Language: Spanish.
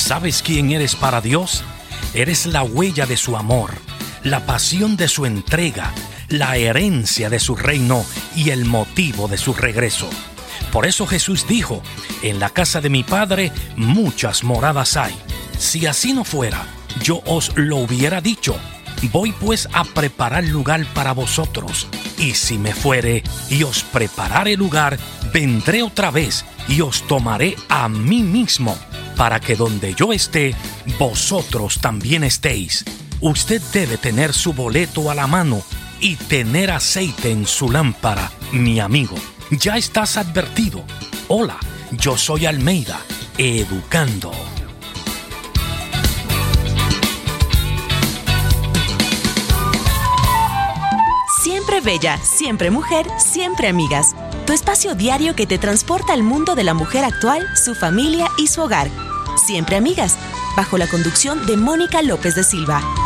¿Sabes quién eres para Dios? Eres la huella de su amor, la pasión de su entrega, la herencia de su reino y el motivo de su regreso. Por eso Jesús dijo: en la casa de mi Padre muchas moradas hay. Si así no fuera, yo os lo hubiera dicho. Voy pues a preparar lugar para vosotros. Y si me fuere y os preparare lugar, vendré otra vez y os tomaré a mí mismo, para que donde yo esté, vosotros también estéis. Usted debe tener su boleto a la mano y tener aceite en su lámpara, mi amigo. Ya estás advertido. Hola, yo soy Almeida, educando. Siempre bella, siempre mujer, siempre amigas. Tu espacio diario que te transporta al mundo de la mujer actual, su familia y su hogar. Siempre amigas, bajo la conducción de Mónica López de Silva.